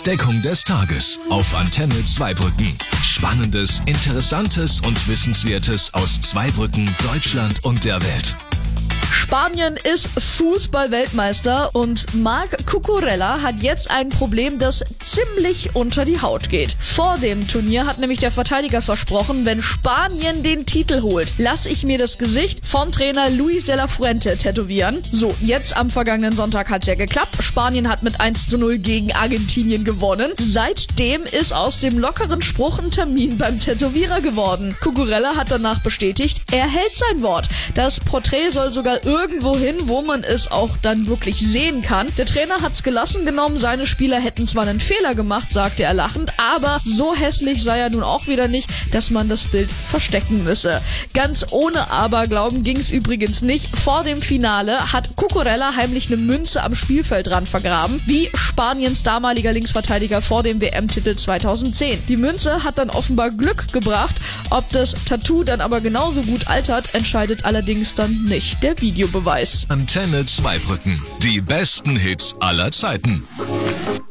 Entdeckung des Tages auf Antenne Zweibrücken. Spannendes, Interessantes und Wissenswertes aus Zweibrücken, Deutschland und der Welt. Spanien ist Fußball-Weltmeister und Marc Cucurella hat jetzt ein Problem, das ziemlich unter die Haut geht. Vor dem Turnier hat nämlich der Verteidiger versprochen, wenn Spanien den Titel holt, lasse ich mir das Gesicht von Trainer Luis de la Fuente tätowieren. So, jetzt am vergangenen Sonntag hat's ja geklappt. Spanien hat mit 1:0 gegen Argentinien gewonnen. Seitdem ist aus dem lockeren Spruch ein Termin beim Tätowierer geworden. Cucurella hat danach bestätigt, er hält sein Wort. Das Porträt soll sogar irgendwo hin, wo man es auch dann wirklich sehen kann. Der Trainer hat's gelassen genommen, seine Spieler hätten zwar einen Fehler gemacht, sagte er lachend, aber so hässlich sei er nun auch wieder nicht, dass man das Bild verstecken müsse. Ganz ohne Aberglauben ging's übrigens nicht. Vor dem Finale hat Cucurella heimlich eine Münze am Spielfeldrand vergraben, wie Spaniens damaliger Linksverteidiger vor dem WM-Titel 2010. Die Münze hat dann offenbar Glück gebracht. Ob das Tattoo dann aber genauso gut altert, entscheidet allerdings dann nicht der Videobeweis. Antenne Zweibrücken. Die besten Hits aller Zeiten.